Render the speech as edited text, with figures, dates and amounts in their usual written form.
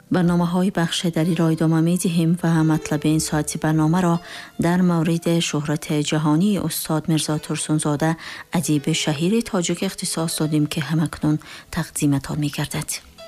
برنامه‌های بخش دری را ادامه می‌دهیم و مطلب این ساعتی برنامه را در مورد شهرت جهانی استاد میرزا ترسونزاده ادیب شهیر تاجیک اختصاص دادیم که همکنون تقدیمتان می‌گردد.